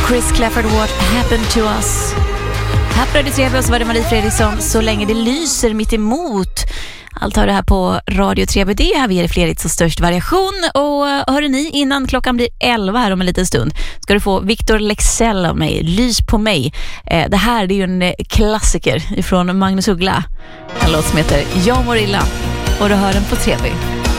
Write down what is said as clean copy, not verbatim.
Chris Clafford, What Happened to Us. Här på Radio 3 så var det Marie Fredriksson, Så länge det lyser mitt emot. Allt har det här på Radio 3B. Det är här vi ger Fredrik så störst variation. Och hörde ni, innan klockan blir 11 här om en liten stund ska du få Victor Lexell av mig, Lys på mig. Det här det är ju en klassiker ifrån Magnus Uggla. En låt som heter Jag mår illa. Och du hör den på 3B.